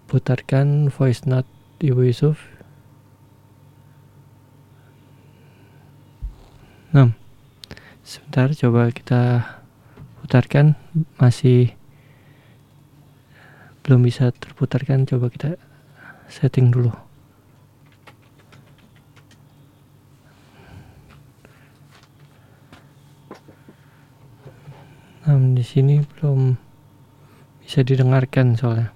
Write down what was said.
putarkan voice note Ibu Yusuf. Sebentar, coba kita putarkan. Masih belum bisa terputarkan, coba kita setting dulu. Di sini belum bisa didengarkan soalnya.